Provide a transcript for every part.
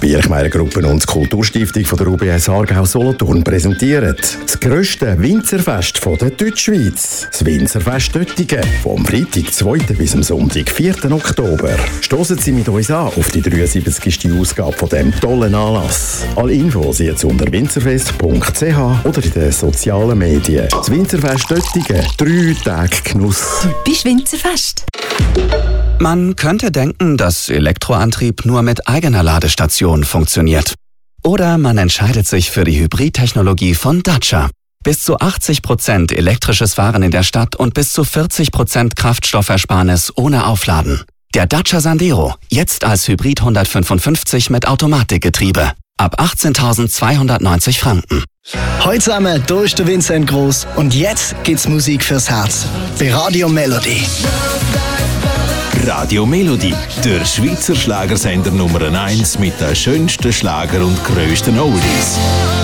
Birchmeier Gruppen und die Kulturstiftung von der UBS Aargau Solothurn präsentieren das grösste Winzerfest von der Deutschschweiz. Das Winzerfest Döttingen. Vom Freitag 2. bis am Sonntag 4. Oktober. Stossen Sie mit uns an auf die 73. Ausgabe von diesem tollen Anlass. Alle Infos jetzt unter winzerfest.ch oder in den sozialen Medien. Das Winzerfest Döttingen. 3 Tage Genuss. Typisch Winzerfest. Man könnte denken, dass Elektroantrieb nur mit eigener Ladestation funktioniert. Oder man entscheidet sich für die Hybridtechnologie von Dacia. Bis zu 80% elektrisches Fahren in der Stadt und bis zu 40% Kraftstoffersparnis ohne Aufladen. Der Dacia Sandero, jetzt als Hybrid 155 mit Automatikgetriebe. Ab 18.290 Franken. Heute zusammen, hier ist der Vincent Gross und jetzt gibt's Musik fürs Herz. Bei Radio Melody. Radio Melody, der Schweizer Schlagersender Nummer 1 mit den schönsten Schlager und grössten Oldies.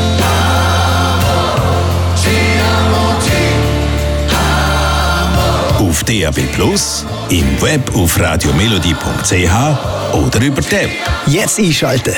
Auf DAB+, im Web auf radiomelody.ch oder über die App. Jetzt einschalten.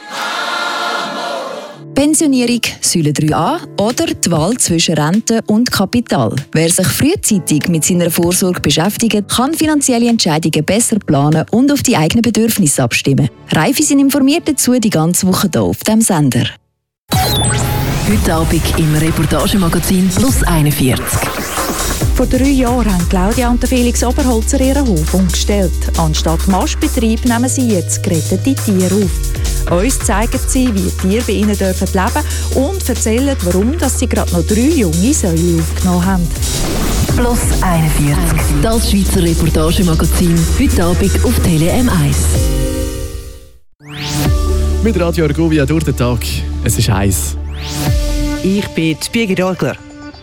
Pensionierung, Säule 3a oder die Wahl zwischen Rente und Kapital. Wer sich frühzeitig mit seiner Vorsorge beschäftigt, kann finanzielle Entscheidungen besser planen und auf die eigenen Bedürfnisse abstimmen. Reife sind informiert dazu die ganze Woche hier auf diesem Sender. Heute Abend im Reportagemagazin Plus 41. Vor 3 Jahren haben Claudia und Felix Oberholzer ihren Hof umgestellt. Anstatt Mastbetrieb nehmen sie jetzt gerettete Tiere auf. Uns zeigen sie, wie Tiere bei ihnen leben dürfen und erzählen, warum sie gerade noch 3 junge Säue aufgenommen haben. Plus 41. Das Schweizer Reportagemagazin. Heute Abend auf Tele M1. Mit Radio Argovia durch den Tag. Es ist heiß. Ich bin Birgit Orgler.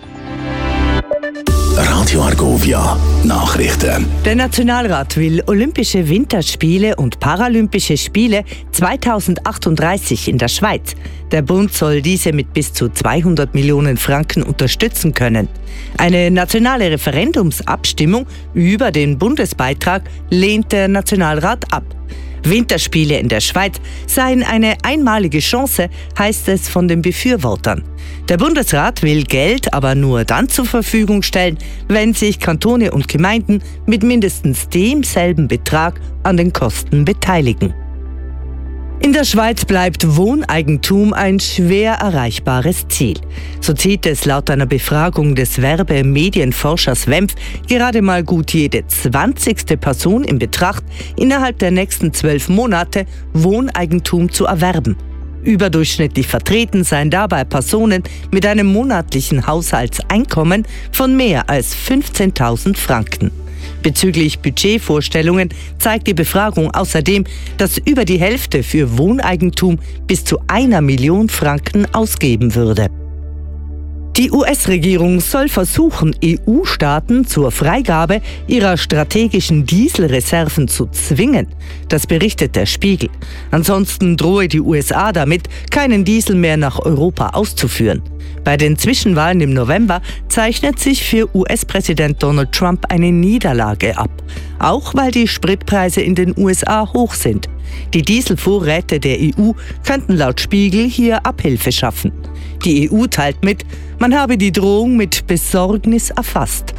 Radio Argovia Nachrichten. Der Nationalrat will Olympische Winterspiele und Paralympische Spiele 2038 in der Schweiz. Der Bund soll diese mit bis zu 200 Millionen Franken unterstützen können. Eine nationale Referendumsabstimmung über den Bundesbeitrag lehnt der Nationalrat ab. Winterspiele in der Schweiz seien eine einmalige Chance, heißt es von den Befürwortern. Der Bundesrat will Geld aber nur dann zur Verfügung stellen, wenn sich Kantone und Gemeinden mit mindestens demselben Betrag an den Kosten beteiligen. In der Schweiz bleibt Wohneigentum ein schwer erreichbares Ziel. So zieht es laut einer Befragung des Werbemedienforschers WEMF gerade mal gut jede 20. Person in Betracht, innerhalb der nächsten 12 Monate Wohneigentum zu erwerben. Überdurchschnittlich vertreten seien dabei Personen mit einem monatlichen Haushaltseinkommen von mehr als 15.000 Franken. Bezüglich Budgetvorstellungen zeigt die Befragung außerdem, dass über die Hälfte für Wohneigentum bis zu 1 Million Franken ausgeben würde. Die US-Regierung soll versuchen, EU-Staaten zur Freigabe ihrer strategischen Dieselreserven zu zwingen. Das berichtet der Spiegel. Ansonsten drohe die USA damit, keinen Diesel mehr nach Europa auszuführen. Bei den Zwischenwahlen im November zeichnet sich für US-Präsident Donald Trump eine Niederlage ab. Auch weil die Spritpreise in den USA hoch sind. Die Dieselvorräte der EU könnten laut Spiegel hier Abhilfe schaffen. Die EU teilt mit, man habe die Drohung mit Besorgnis erfasst.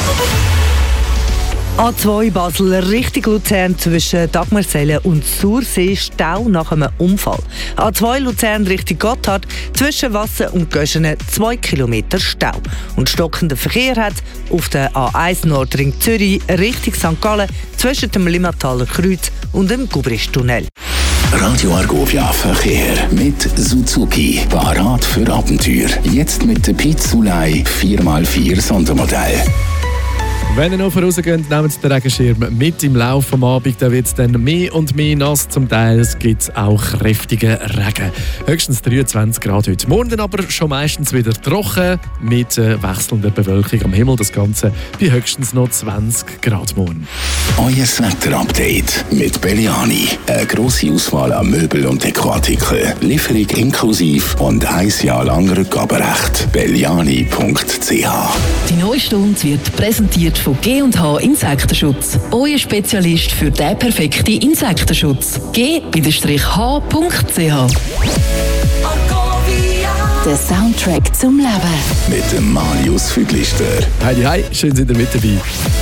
A2 Basel Richtung Luzern zwischen Dagmersellen und Sursee Stau nach einem Unfall. A2 Luzern Richtung Gotthard zwischen Wasser und Göschene 2 Kilometer Stau. Und stockender Verkehr hat auf der A1 Nordring Zürich Richtung St. Gallen zwischen dem Limmataler Kreuz und dem Gubristunnel. Radio Argovia Verkehr mit Suzuki. Parat für Abenteuer. Jetzt mit der Pizzulei 4x4 Sondermodell. Wenn ihr noch vorausgeht, nehmt den Regenschirm mit im Laufe des Abends. Da wird es dann mehr und mehr nass. Zum Teil gibt es auch kräftigen Regen. Höchstens 23 Grad heute. Morgen aber schon meistens wieder trocken mit wechselnder Bewölkung am Himmel. Das Ganze bei höchstens noch 20 Grad morgen. Euer Wetter-Update mit Belliani. Eine grosse Auswahl an Möbel- und Dekoartikeln. Lieferung inklusiv und 1 Jahr lang Rückgaberecht. Belliani.ch. Die neue Stunde wird präsentiert von G&H Insektenschutz. Euer Spezialist für den perfekten Insektenschutz. g-h.ch. Der Soundtrack zum Leben. Mit dem Marius Füglister. Heidi, hi, schön sind ihr mit dabei.